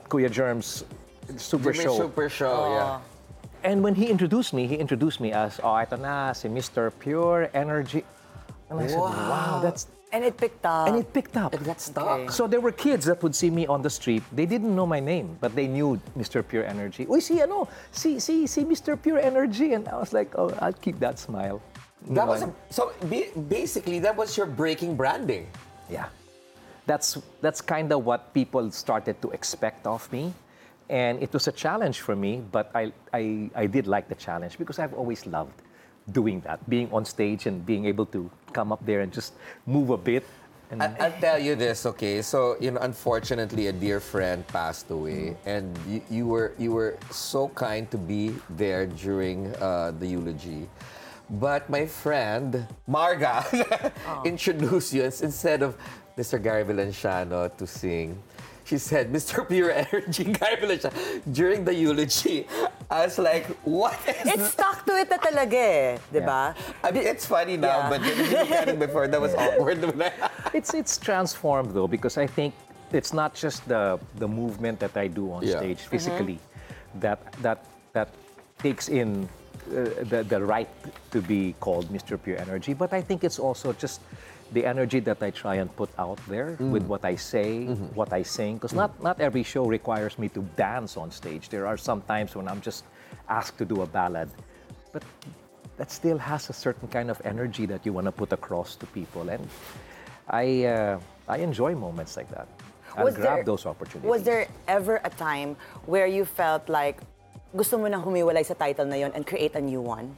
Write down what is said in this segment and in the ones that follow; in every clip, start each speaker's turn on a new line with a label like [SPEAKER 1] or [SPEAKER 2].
[SPEAKER 1] Kuya Germ's super
[SPEAKER 2] Jimmy
[SPEAKER 1] show.
[SPEAKER 2] Super Show, yeah.
[SPEAKER 1] And when he introduced me as, oh, ito na, si Mr. Pure Energy. And I said, wow, that's...
[SPEAKER 3] And it picked up.
[SPEAKER 1] And it picked up.
[SPEAKER 2] It got stuck.
[SPEAKER 3] Okay.
[SPEAKER 1] So there were kids that would see me on the street. They didn't know my name, but they knew Mr. Pure Energy. Uy, see Mr. Pure Energy. And I was like, oh, I'll keep that smile.
[SPEAKER 2] That was basically that was your breaking branding.
[SPEAKER 1] Yeah. That's kind of what people started to expect of me. And it was a challenge for me, but I did like the challenge because I've always loved doing that, being on stage and being able to come up there and just move a bit. And
[SPEAKER 2] I'll tell you this, okay? So, unfortunately, a dear friend passed away, and you were so kind to be there during the eulogy. But my friend, Marga, introduced you instead of Mr. Gary Valenciano to sing. She said, Mr. Pure Energy, Gary Valenciano, during the eulogy. I was like, what is
[SPEAKER 3] It stuck to it na talaga eh, di ba?
[SPEAKER 2] I mean, it's funny now, but when you had it before, that was awkward.
[SPEAKER 1] it's transformed though, because I think it's not just the movement that I do on stage physically that takes in the right to be called Mr. Pure Energy, but I think it's also just the energy that I try and put out there with what I say, what I sing, because not every show requires me to dance on stage. There are some times when I'm just asked to do a ballad, but that still has a certain kind of energy that you want to put across to people, and I enjoy moments like that. I'll grab those opportunities.
[SPEAKER 3] Was there ever a time where you felt like gusto mo nang humiwalay sa title na yon and create a new one?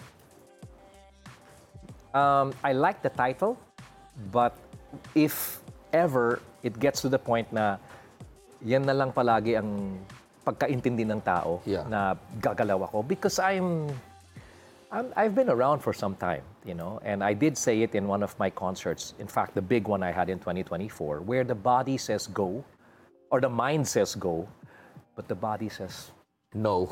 [SPEAKER 1] I like the title, but if ever it gets to the point na yan na lang palagi ang pagkaintindi ng tao na gagalaw ako, because I've been around for some time, and I did say it in one of my concerts. In fact, the big one I had in 2024, where the body says go, or the mind says go, but the body says
[SPEAKER 2] no.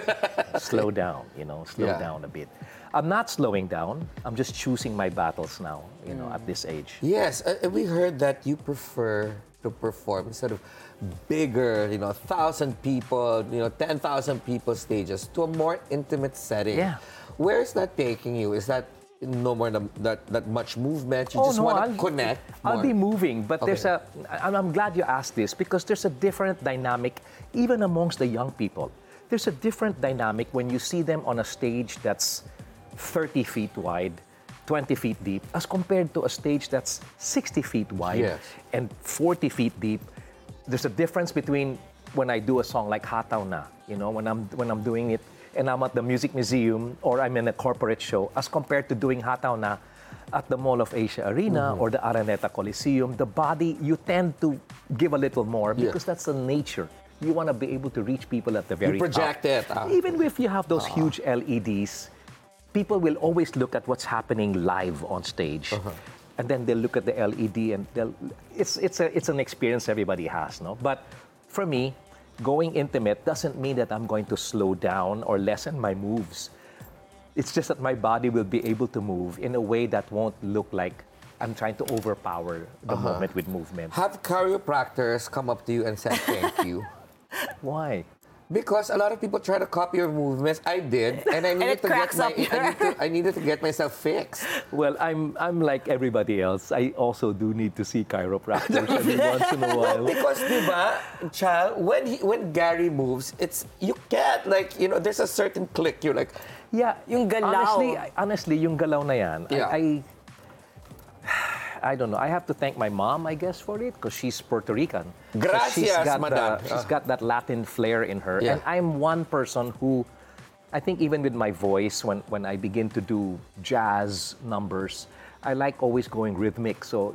[SPEAKER 1] slow down, slow down a bit. I'm not slowing down. I'm just choosing my battles now, at this age.
[SPEAKER 2] Yes, we heard that you prefer to perform instead of bigger, 1,000 people, 10,000 people stages to a more intimate setting.
[SPEAKER 1] Yeah.
[SPEAKER 2] Where is that taking you? Is that no more that much movement? You just want to connect more?
[SPEAKER 1] I'll be moving, but I'm glad you asked this, because there's a different dynamic even amongst the young people. There's a different dynamic when you see them on a stage that's 30 feet wide, 20 feet deep, as compared to a stage that's 60 feet wide and 40 feet deep. There's a difference between when I do a song like Hataw Na, when I'm doing it and I'm at the Music Museum or I'm in a corporate show, as compared to doing Hataw Na at the Mall of Asia Arena or the Araneta Coliseum. The body, you tend to give a little more because that's the nature. You want to be able to reach people at the very
[SPEAKER 2] top. You project it.
[SPEAKER 1] Even if you have those huge LEDs, people will always look at what's happening live on stage. And then they'll look at the LED and it's an experience everybody has, no? But for me, going intimate doesn't mean that I'm going to slow down or lessen my moves. It's just that my body will be able to move in a way that won't look like I'm trying to overpower the moment with movement.
[SPEAKER 2] Have chiropractors come up to you and say thank you?
[SPEAKER 1] Why?
[SPEAKER 2] Because a lot of people try to copy your movements. I did, and I needed I needed to get myself fixed.
[SPEAKER 1] Well, I'm like everybody else. I also do need to see chiropractors every once in a while.
[SPEAKER 2] Because, diba, Chal, when Gary moves, you can't, there's a certain click. You're like,
[SPEAKER 1] yeah,
[SPEAKER 3] yung galaw.
[SPEAKER 1] Honestly, yung galaw na yan, I don't know. I have to thank my mom, I guess, for it, because she's Puerto Rican.
[SPEAKER 2] Gracias, madam.
[SPEAKER 1] She's got that Latin flair in her. And I'm one person who, I think even with my voice, when I begin to do jazz numbers, I like always going rhythmic. So,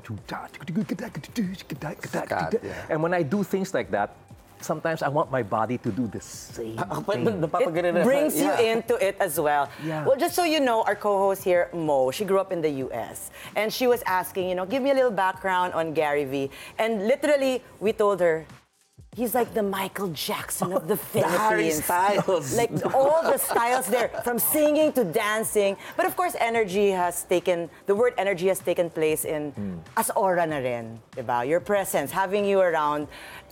[SPEAKER 1] and when I do things like that, sometimes I want my body to do the same thing.
[SPEAKER 3] It brings you into it as well.
[SPEAKER 1] Yeah.
[SPEAKER 3] Well, just so you know, our co-host here, Mo, she grew up in the U.S. And she was asking, give me a little background on Gary V. And literally, we told her, he's like the Michael Jackson of the Philippines.
[SPEAKER 2] Harry Styles.
[SPEAKER 3] Like all the styles there, from singing to dancing. But of course, the word energy has taken place in as aura na rin, diba? Your presence, having you around.